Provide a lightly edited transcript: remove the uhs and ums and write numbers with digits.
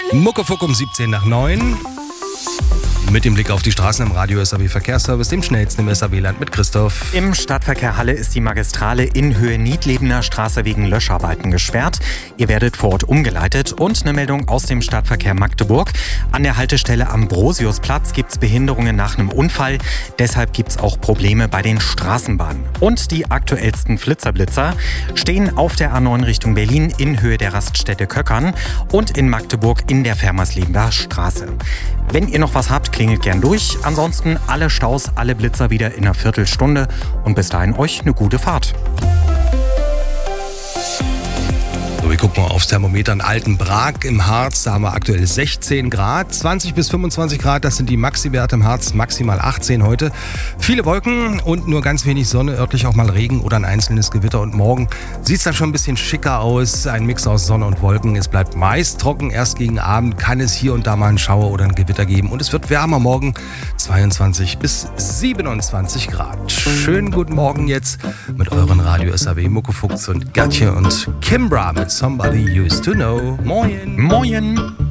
Muckefuck um 17 nach 9. Mit dem Blick auf die Straßen im Radio SAW Verkehrsservice, dem schnellsten im SAW-Land mit Christoph. Im Stadtverkehr Halle ist die Magistrale in Höhe Niedlebener Straße wegen Löscharbeiten gesperrt. Ihr werdet vor Ort umgeleitet. Und eine Meldung aus dem Stadtverkehr Magdeburg. An der Haltestelle Ambrosiusplatz gibt es Behinderungen nach einem Unfall. Deshalb gibt es auch Probleme bei den Straßenbahnen. Und die aktuellsten Flitzer-Blitzer stehen auf der A9 Richtung Berlin in Höhe der Raststätte Köckern und in Magdeburg in der Fermerslebener Straße. Wenn ihr noch was habt, klingelt gern durch. Ansonsten alle Staus, alle Blitzer wieder in einer Viertelstunde. Und bis dahin euch eine gute Fahrt. So, wir gucken mal aufs Thermometer in Altenbrak im Harz. Da haben wir aktuell 16 Grad, 20 bis 25 Grad. Das sind die Maxi-Werte im Harz, maximal 18 heute. Viele Wolken und nur ganz wenig Sonne, örtlich auch mal Regen oder ein einzelnes Gewitter. Und morgen sieht es dann schon ein bisschen schicker aus. Ein Mix aus Sonne und Wolken. Es bleibt meist trocken. Erst gegen Abend kann es hier und da mal einen Schauer oder ein Gewitter geben. Und es wird wärmer morgen, 22 bis 27 Grad. Schönen guten Morgen jetzt mit euren Radio SAW Muckefuchs und Gertje und Kimbra mit Somebody Used to Know. Moin. Moin.